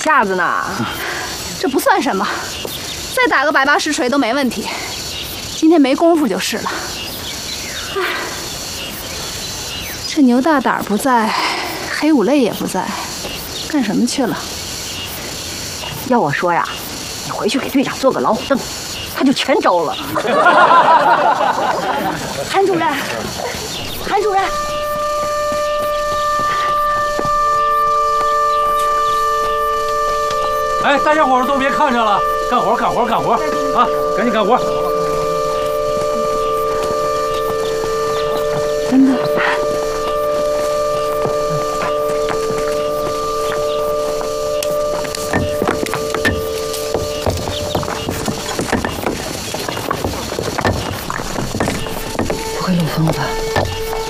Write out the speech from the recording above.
下子呢。这不算什么，再打个180锤都没问题。今天没功夫就是了。唉，这牛大胆不在，黑五类也不在，干什么去了？ 要我说呀，你回去给队长做个老虎凳，他就全招了。韩主任，韩主任。 哎，大家伙都别看着了，干活，干活，干活啊！赶紧干活。 真的。 不会漏风了吧？